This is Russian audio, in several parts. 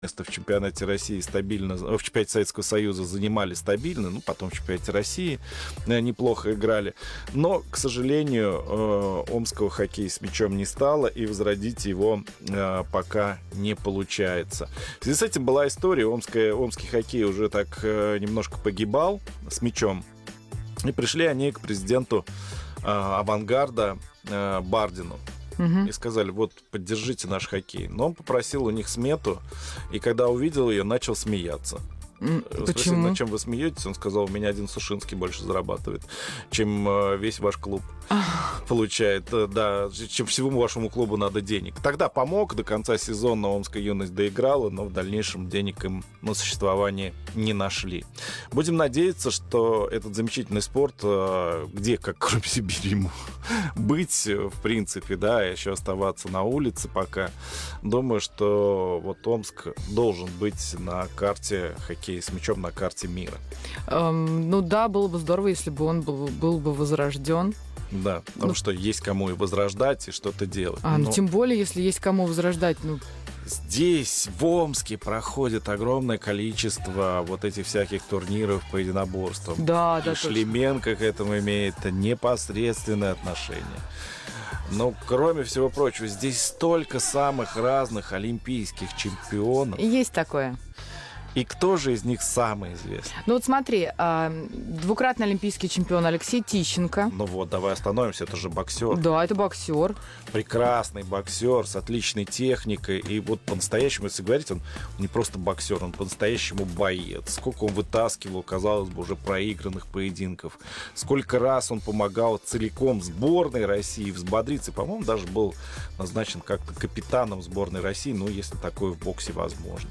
место в чемпионате России стабильно, в чемпионате Советского Союза занимали стабильно, ну, потом в чемпионате России неплохо играли. Но, к сожалению, омского хоккея с мячом не стало, и возродить его пока не получается. В связи с этим была история, омский хоккей уже так немножко погибал с мячом, и пришли они к президенту «Авангарда» Бардину. И сказали, вот, поддержите наш хоккей. Но он попросил у них смету, и когда увидел ее, начал смеяться. Спросил, на чем вы смеетесь? Он сказал, у меня один Сушинский больше зарабатывает, чем весь ваш клуб получает. Да, чем всему вашему клубу надо денег. Тогда помог, до конца сезона Омская юность доиграла, но в дальнейшем денег им на существование не нашли. Будем надеяться, что этот замечательный спорт, где, как кроме Сибири, ему быть, в принципе, да, еще оставаться на улице пока. Думаю, что вот Омск должен быть на карте хоккея с мячом, на карте мира. Ну да, было бы здорово, если бы он был бы возрожден. Да, потому что есть кому и возрождать, и что-то делать. Ну тем более, если есть кому возрождать. Здесь, в Омске, проходит огромное количество вот этих всяких турниров по единоборствам. Да, да. Шлеменко к этому имеет непосредственное отношение. Но, кроме всего прочего, здесь столько самых разных олимпийских чемпионов. Есть такое. И кто же из них самый известный? Ну вот смотри, двукратный олимпийский чемпион Алексей Тищенко. Ну вот, давай остановимся, это же боксер. Да, это боксер. Прекрасный боксер с отличной техникой. И вот по-настоящему, если говорить, он не просто боксер, он по-настоящему боец. Сколько он вытаскивал, казалось бы, уже проигранных поединков. Сколько раз он помогал целиком сборной России взбодриться. По-моему, даже был назначен как-то капитаном сборной России, ну, если такое в боксе возможно.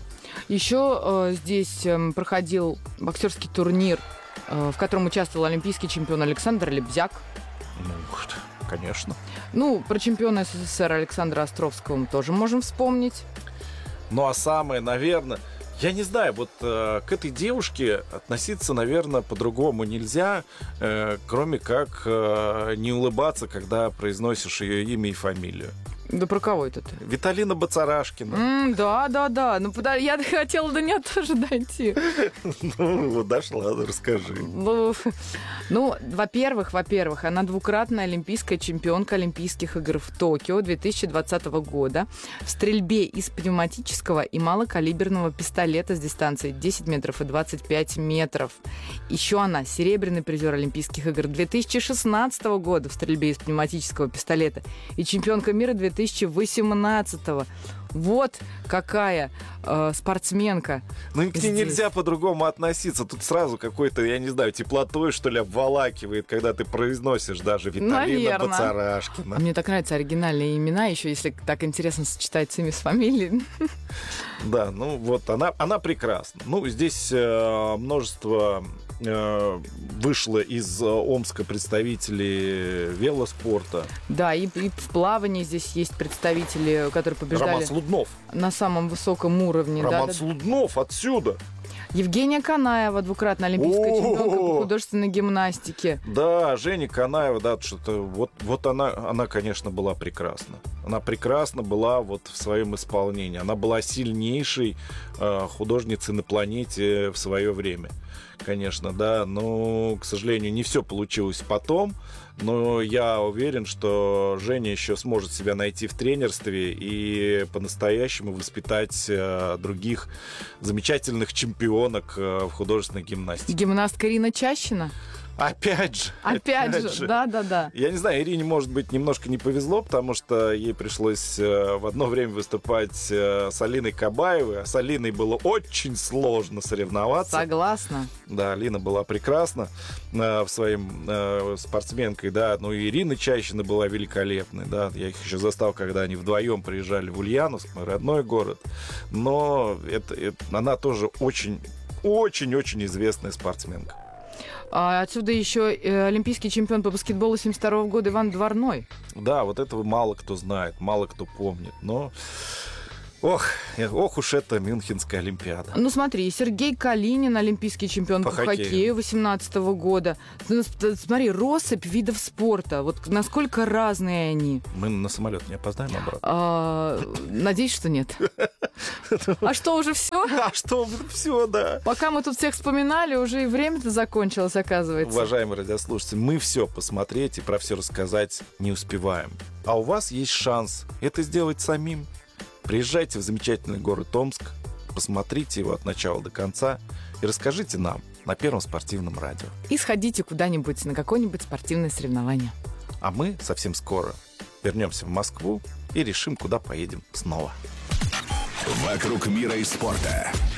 Еще здесь проходил боксерский турнир, в котором участвовал олимпийский чемпион Александр Лебзяк. Ну, конечно. Ну, про чемпиона СССР Александра Островского мы тоже можем вспомнить. Ну, а самое, наверное, я не знаю, вот к этой девушке относиться, наверное, по-другому нельзя, кроме как не улыбаться, когда произносишь ее имя и фамилию. Да про кого это ты? Виталина Бацарашкина. Да. Ну, я хотела до нее тоже дойти. Ну, вот дошла, расскажи. Ну, во-первых, она двукратная олимпийская чемпионка Олимпийских игр в Токио 2020 года в стрельбе из пневматического и малокалиберного пистолета с дистанцией 10 метров и 25 метров. Еще она серебряный призер Олимпийских игр 2016 года в стрельбе из пневматического пистолета и чемпионка мира 2018-го. Вот какая спортсменка. Ну и к ней нельзя по-другому относиться. Тут сразу какой-то, я не знаю, теплотой, что ли, обволакивает, когда ты произносишь даже Виталина Бацарашкина. Мне так нравятся оригинальные имена, еще если так интересно сочетать имя с фамилией. Да, ну вот она прекрасна. Ну, здесь множество вышло из Омска представителей велоспорта. Да, и в плавании здесь есть представители, которые побеждали. Роман Слуднов. На самом высоком уровне. Роман Слуднов отсюда. Евгения Канаева, двукратная олимпийская чемпионка по художественной гимнастике. Да, Женя Канаева, да, что-то вот она, конечно, была прекрасна. Она прекрасна была вот в своем исполнении. Она была сильнейшей художницей на планете в свое время. Конечно, да, но, к сожалению, не все получилось потом, но я уверен, что Женя еще сможет себя найти в тренерстве и по-настоящему воспитать других замечательных чемпионок в художественной гимнастике. Гимнастка Ирина Чащина? Опять же. Да. Я не знаю, Ирине, может быть, немножко не повезло, потому что ей пришлось в одно время выступать с Алиной Кабаевой, а с Алиной было очень сложно соревноваться. Согласна. Да, Алина была прекрасна в своим спортсменкой, да, но и Ирина Чащина была великолепной, да, я их еще застал, когда они вдвоем приезжали в Ульяновск, мой родной город, но она тоже очень-очень известная спортсменка. Отсюда еще олимпийский чемпион по баскетболу 1972 года Иван Дворной. Да, вот этого мало кто знает, мало кто помнит, но... Ох уж это Мюнхенская олимпиада. Ну смотри, Сергей Калинин, олимпийский чемпион по хоккею 2018 года. Смотри, россыпь видов спорта. Вот насколько разные они. Мы на самолет не опоздаем обратно? Надеюсь, что нет. А что, уже все? А что, все, да. Пока мы тут всех вспоминали, уже и время-то закончилось, оказывается. Уважаемые радиослушатели, мы все посмотреть и про все рассказать не успеваем. А у вас есть шанс это сделать самим. Приезжайте в замечательный город Омск, посмотрите его от начала до конца и расскажите нам на Первом спортивном радио. И сходите куда-нибудь на какое-нибудь спортивное соревнование. А мы совсем скоро вернемся в Москву и решим, куда поедем снова. «Вокруг мира и спорта».